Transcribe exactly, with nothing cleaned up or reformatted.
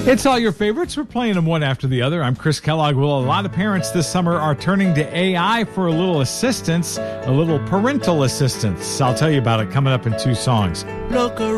It's all your favorites. We're playing them one after the other. I'm Chris Kellogg. Well, a lot of parents this summer are turning to A I for a little assistance, a little parental assistance. I'll tell you about it coming up in two songs. Look around.